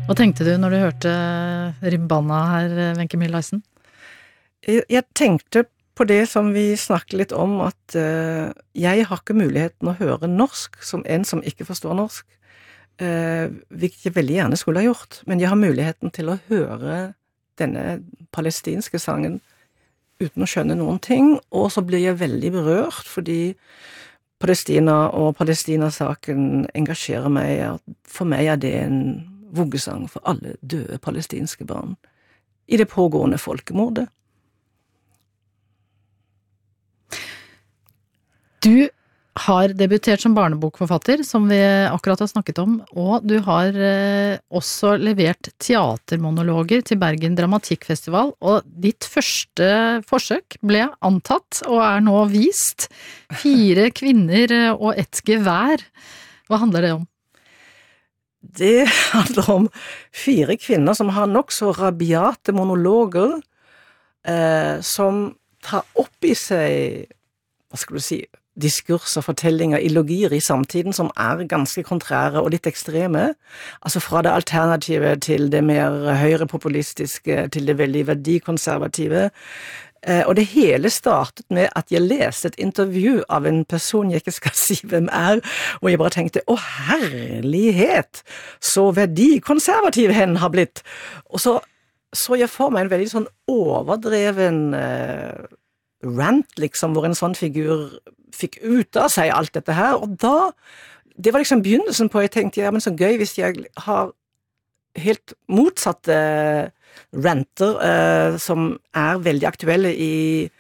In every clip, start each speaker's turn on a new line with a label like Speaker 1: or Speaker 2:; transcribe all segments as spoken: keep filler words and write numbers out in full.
Speaker 1: Hva tenkte du når du hørte Rimbana her, Wenche Myhre Leisen?
Speaker 2: Jeg, jeg tenkte på det som vi snakket litt om, at uh, jeg har ikke muligheten å høre norsk som en som ikke forstår norsk, uh, hvilket jeg veldig gjerne skulle ha gjort, men jeg har muligheten til å høre denne palestinske sangen uten å skjønne noen ting, og så blir jeg veldig berørt, fordi Palestina og Palestina-saken engasjerer meg. For meg er det en vuggesang for alle døde palestinske barn i det pågående folkemordet.
Speaker 1: Du har debutert som barnebokforfatter, som vi akkurat har snakket om, og du har eh, også levert teatermonologer til Bergen Dramatikkfestival, og ditt første forsøk ble antatt og er nå vist. Fire kvinner og ett gevær. Hva handler det om?
Speaker 2: Det handler om fire kvinner som har nok så rabiate monologer, eh, som tar opp i seg, hva skal du si, diskurser, fortellinger, ideologier i samtiden som er ganske kontrære og litt ekstreme. Altså fra det alternative til det mer høyrepopulistiske, til det veldig verdikonservative. Eh, og det hele startet med at jeg leste et intervju av en person jeg ikke skal si hvem er, og jeg bare tenkte, å herlighet, så verdikonservativ hen har blitt. Og så så jeg for meg en veldig sånn overdreven eh, rant, liksom, hvor en sånn figur fikk ut av seg alt dette her, og da, det var liksom begynnelsen på, jeg tenkte, ja, men så gøy hvis jeg har helt motsatte ranter, eh, som er veldig aktuelle i,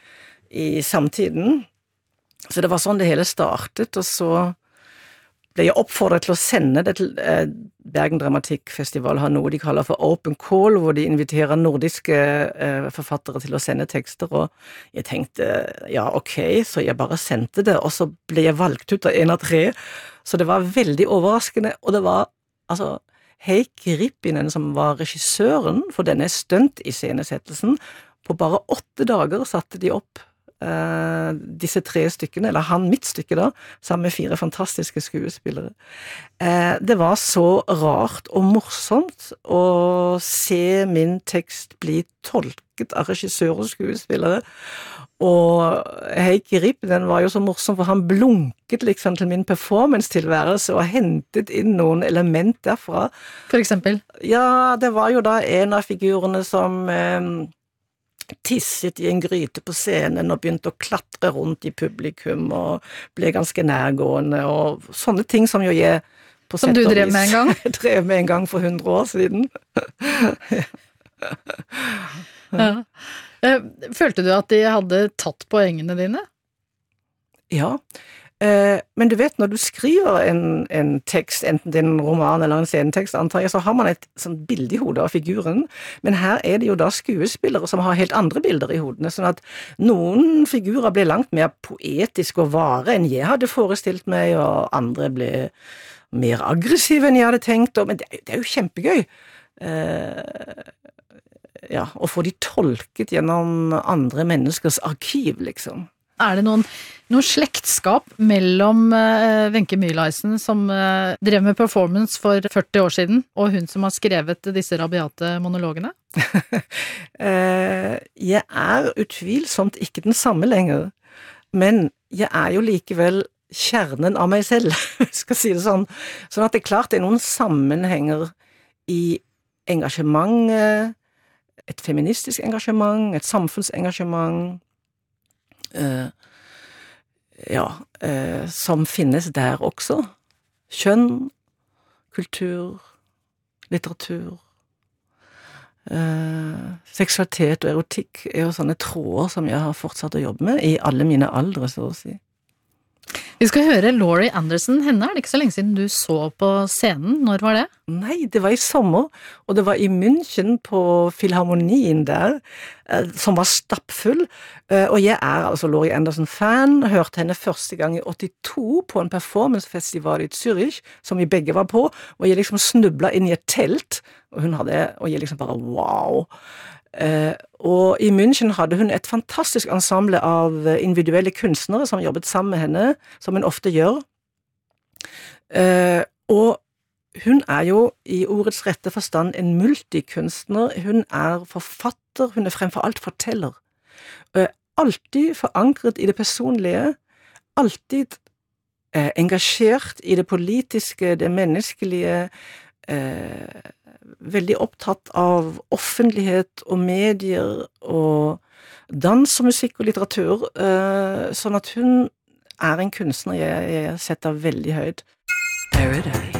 Speaker 2: i samtiden. Så det var sånn det hele startet, og så ble jeg oppfordret til å sende det til eh, Bergen Dramatikkfestival, har noe de kaller for Open Call, hvor de inviterer nordiske eh, forfattere til å sende tekster, og jeg tenkte, ja, ok, så jeg bare sendte det, og så ble jeg valgt ut av en av tre, så det var veldig overraskende, og det var, altså, Heikki Rippinen, som var regissøren for denne stunt-iscenesettelsen, på bare åtte dager satte de opp Uh, disse tre stykkene, eller han mitt stykke da, sammen med fire fantastiske skuespillere. Uh, det var så rart og morsomt å se min tekst bli tolket av regissør og skuespillere, og Heikki Rippinen var jo så morsom, for han blunket liksom til min performance-tilværelse og hentet inn noen element derfra.
Speaker 1: For eksempel?
Speaker 2: Ja, det var jo da en av figurene som um, tisset i en gryte på scenen og begynte å klatre rundt i publikum og ble ganske nærgående og sånne ting som jo jeg på
Speaker 1: som du drev med en gang?
Speaker 2: drev med en gang for hundre år siden.
Speaker 1: Ja. Følte du at de hadde tatt poengene dine?
Speaker 2: Ja. Eh, men du vet, når du skriver en, en tekst, enten det er en roman eller en scenetekst, antar jeg, så har man et sånn bilde i hodet av figuren, men her er det jo da skuespillere som har helt andre bilder i hodene, sånn at noen figurer ble langt mer poetiske og vare enn jeg hadde forestilt meg, og andre ble mer aggressive enn jeg hadde tenkt, og, men det, det er jo kjempegøy. Eh, ja, å få de tolket gjennom andre menneskers arkiv, liksom.
Speaker 1: Er det noen, noen slektskap mellom uh, Wenche Myhre Leisen, som uh, drev med performance for førti år siden, og hun som har skrevet disse rabiate monologene?
Speaker 2: uh, jeg er utvilsomt ikke den samme lenger, men jeg er jo likevel kjernen av meg selv, skal si det sånn. Sånn at det er klart det er noen sammenhenger i engasjementet, et feministisk engasjement, et samfunnsengasjement, Uh, ja, uh, som finnes der også. Kjønn, kultur, litteratur, uh, seksualitet og erotikk er jo sånne tråder som jeg har fortsatt å jobbe med i alle mine aldre, så å si.
Speaker 1: Vi skal høre Laurie Anderson. Henne er det ikke så lenge siden du så på scenen. Når var det?
Speaker 2: Nei, det var i sommer, og det var i München på Filharmonien der, eh, som var stappfull. Eh, og jeg er altså Laurie Anderson-fan, hørte henne første gang i åttito på en performancefestival i Zürich, som vi begge var på, og jeg liksom snublet inn i et telt, og hun hadde, og jeg liksom bare wow. Uh, og i München hadde hun et fantastisk ensemble av individuelle kunstnere som jobbet sammen med henne, som hun ofte gjør. Uh, og hun er jo i ordets rette forstand en multikunstner. Hun er forfatter, hun er fremfor alt forteller. Alltid forankret i det personlige, alltid eh, engasjert i det politiske, det menneskelige, eh, veldig opptatt av offentlighet og medier og dans og musikk og litteratur, eh, sånn at hun er en kunstner jeg, jeg setter veldig høyt. Paradise.